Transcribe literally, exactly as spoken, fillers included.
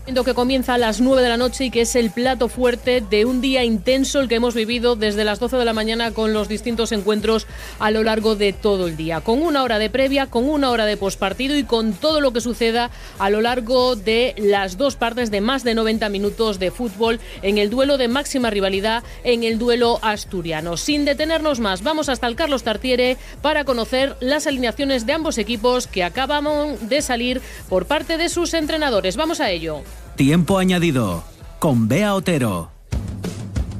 Que comienza a las nueve de la noche y que es el plato fuerte de un día intenso el que hemos vivido desde las doce de la mañana con los distintos encuentros a lo largo de todo el día, con una hora de previa, con una hora de pospartido y con todo lo que suceda a lo largo de las dos partes de más de noventa minutos de fútbol en el duelo de máxima rivalidad, en el duelo asturiano. Sin detenernos más, vamos hasta el Carlos Tartiere para conocer las alineaciones de ambos equipos que acaban de salir por parte de sus entrenadores. Vamos a ello. Tiempo añadido con Bea Otero.